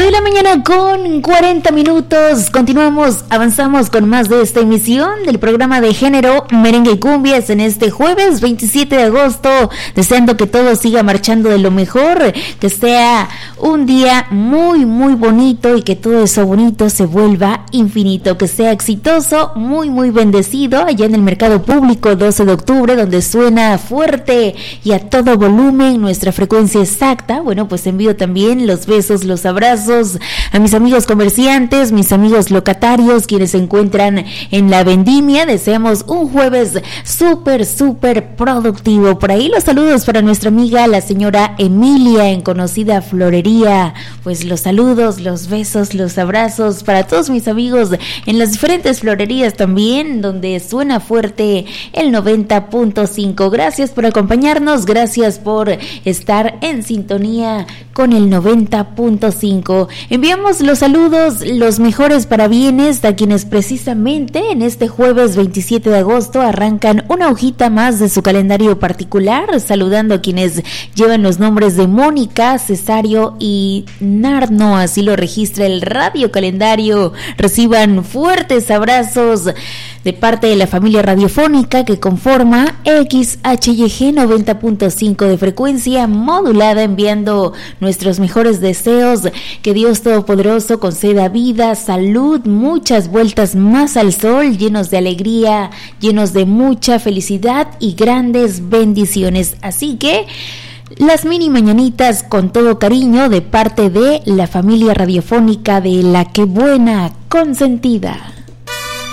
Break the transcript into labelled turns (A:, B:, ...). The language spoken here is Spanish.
A: de la mañana con 40 minutos. Continuamos, avanzamos con más de esta emisión del programa de género Merengue y Cumbias en este jueves 27 de agosto, deseando que todo siga marchando de lo mejor, que sea un día muy muy bonito y que todo eso bonito se vuelva infinito, que sea exitoso, muy bendecido allá en el Mercado Público 12 de octubre, donde suena fuerte y a todo volumen nuestra frecuencia exacta. Bueno, pues envío también los besos, los abrazos a mis amigos comerciantes, mis amigos locatarios, quienes se encuentran en la vendimia. Deseamos un jueves súper productivo. Por ahí los saludos para nuestra amiga la señora Emilia en conocida florería. Pues los saludos, los besos, los abrazos para todos mis amigos en las diferentes florerías también, donde suena fuerte el 90.5. Gracias por acompañarnos, gracias por estar en sintonía con el 90.5. Enviamos los saludos, los mejores parabienes a quienes precisamente en este jueves 27 de agosto arrancan una hojita más de su calendario particular, saludando a quienes llevan los nombres de Mónica, Cesario y Narno, así lo registra el radio calendario. Reciban fuertes abrazos de parte de la familia radiofónica que conforma XHYG 90.5 de frecuencia modulada, enviando nuestros mejores deseos, que Dios Todopoderoso conceda vida, salud, muchas vueltas más al sol, llenos de alegría, llenos de mucha felicidad y grandes bendiciones. Así que las mini mañanitas con todo cariño de parte de la familia radiofónica de La Que Buena Consentida.